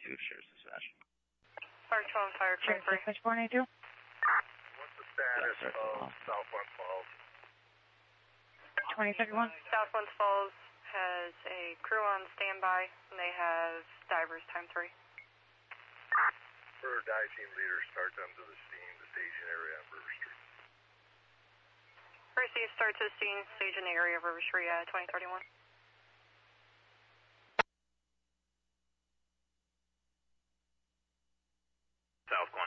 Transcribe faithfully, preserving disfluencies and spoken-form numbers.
two, Sheriff's Dispatch. Fire twelve, Fire Sheriff's Dispatch four ninety-two. What's the status Yeah, of Southwest Falls? twenty thirty-one. Southwest Falls has a crew on standby, and they have divers time three. For dive team leader, start them to the scene, the staging area on River Street. Receive, start to the scene, staging area, River Street, uh, twenty thirty-one. South Quan